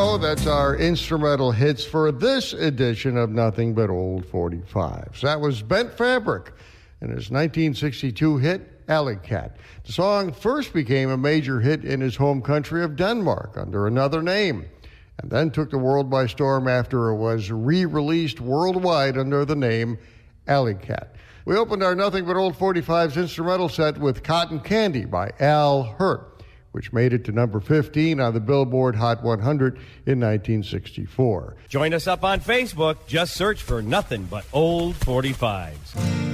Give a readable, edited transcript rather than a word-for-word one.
go. That's our instrumental hits for this edition of Nothing But Old 45s. That was Bent Fabric and his 1962 hit, Alley Cat. The song first became a major hit in his home country of Denmark under another name, and then took the world by storm after it was re-released worldwide under the name Alley Cat. We opened our Nothing But Old 45s instrumental set with Cotton Candy by Al Hirt, which made it to number 15 on the Billboard Hot 100 in 1964. Join us up on Facebook. Just search for Nothing But Old 45s.